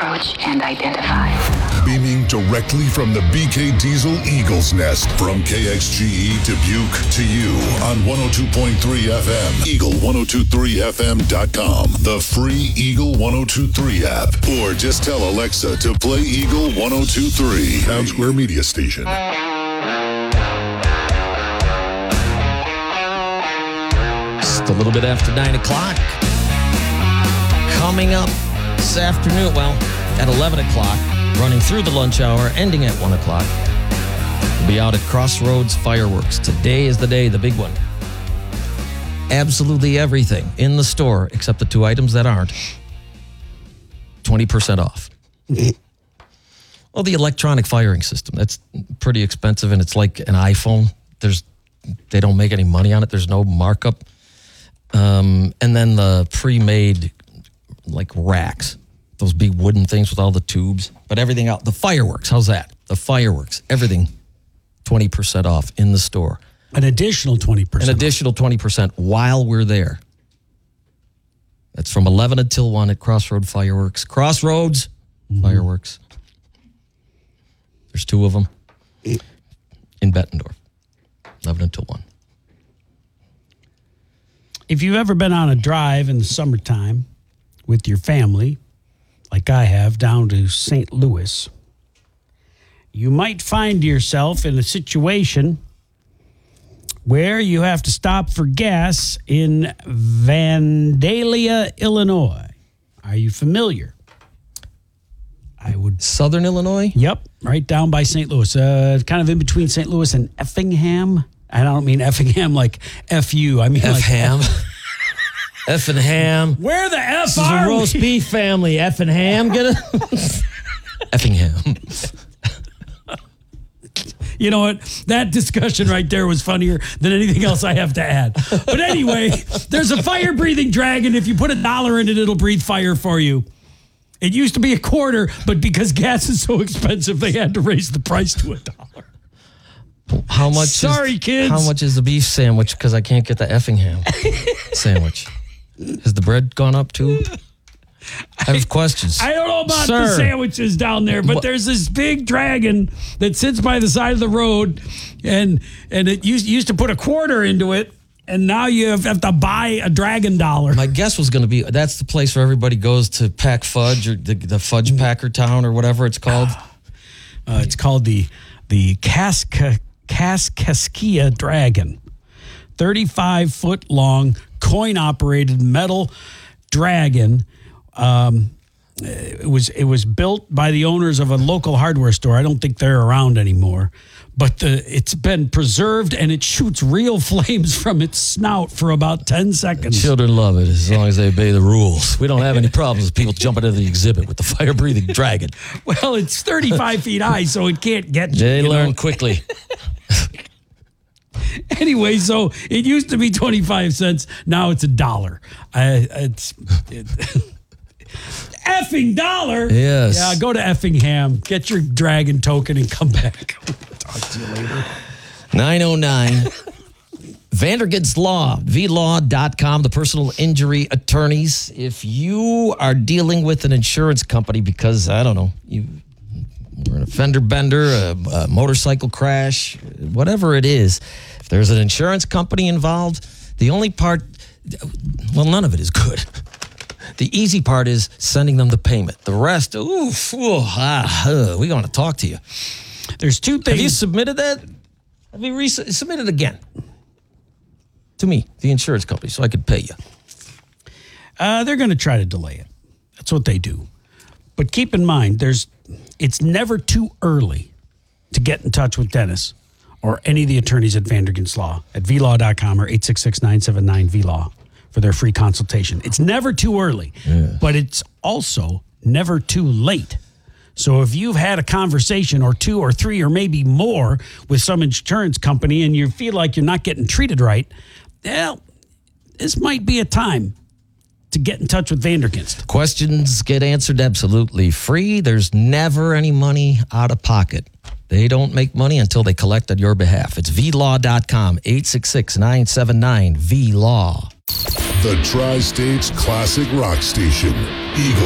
approach and identify. Beaming directly from the BK Diesel Eagle's Nest. From KXGE Dubuque to you on 102.3 FM. Eagle1023FM.com. The free Eagle 1023 app. Or just tell Alexa to play Eagle 1023. Town Square Media Station. Just a little bit after 9 o'clock. Coming up this afternoon, well, at 11 o'clock, running through the lunch hour, ending at 1 o'clock. We'll be out at Crossroads Fireworks. Today is the day, the big one. Absolutely everything in the store, except the two items that aren't, 20% off. Well, the electronic firing system, that's pretty expensive, and it's like an iPhone. They don't make any money on it. There's no markup. And then the pre-made, like, racks. Those big wooden things with all the tubes. But everything out. The fireworks, how's that? The fireworks, everything, 20% off in the store. An additional 20%. An additional 20% while we're there. That's from 11 until 1 at Crossroads Fireworks. Crossroads Fireworks. There's two of them in Bettendorf. 11 until 1. If you've ever been on a drive in the summertime with your family, like I have, down to St. Louis, you might find yourself in a situation where you have to stop for gas in Vandalia, Illinois. Are you familiar? Southern Illinois? Yep, right down by St. Louis. Kind of in between St. Louis and Effingham. I don't mean Effingham like F-U. I mean F-ham. Effingham. Where the F This are is a roast we? beef family. Effingham. Get it? Effingham. You know what? That discussion right there was funnier than anything else I have to add. But anyway, there's a fire-breathing dragon. If you put $1 in it, it'll breathe fire for you. It used to be $0.25, but because gas is so expensive, they had to raise the price to $1. How much? Sorry, kids. How much is the beef sandwich? Because I can't get the Effingham sandwich. Has the bread gone up too? I have questions. I don't know about Sir. the sandwiches down there, but there's this big dragon that sits by the side of the road, and it used to put $0.25 into it, and now you have to buy a dragon dollar. My guess was going to be that's the place where everybody goes to pack fudge, or the fudge packer town, or whatever it's called. It's called the Kaskaskia Dragon. 35-foot long, coin-operated metal dragon. It was built by the owners of a local hardware store. I don't think they're around anymore. But it's been preserved, and it shoots real flames from its snout for about 10 seconds. Children love it as long as they obey the rules. We don't have any problems with people jumping into the exhibit with the fire-breathing dragon. Well, it's 35 feet high, so it can't get you. They learn quickly. Anyway, so it used to be 25 cents. Now it's $1. Effing $1. Yes. Yeah, go to Effingham, get your dragon token, and come back. Talk to you later. 909. Vandergits Law, vlaw.com, the personal injury attorneys. If you are dealing with an insurance company because, I don't know, you were an fender bender, a motorcycle crash, whatever it is, if there's an insurance company involved, the only part, well, none of it is good. The easy part is sending them the payment. The rest, we want to talk to you. There's two things. Have you submitted that? Have you submitted again? To me, the insurance company, so I could pay you. They're going to try to delay it. That's what they do. But keep in mind, it's never too early to get in touch with Dennis or any of the attorneys at Vandergits Law at vlaw.com or 866-979-VLAW for their free consultation. It's never too early, but it's also never too late. So if you've had a conversation or two or three or maybe more with some insurance company and you feel like you're not getting treated right, well, this might be a time to get in touch with Vandergits. Questions get answered absolutely free. There's never any money out of pocket. They don't make money until they collect on your behalf. It's vlaw.com, 866-979-VLAW. The Tri-State's classic rock station, Eagle.